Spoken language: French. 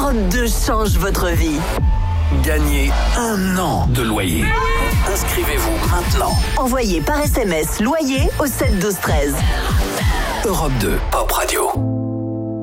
Europe 2 change votre vie. Gagnez 1 an de loyer. Inscrivez-vous maintenant. Envoyez par SMS loyer au 7 12 13. Europe 2 Pop Radio.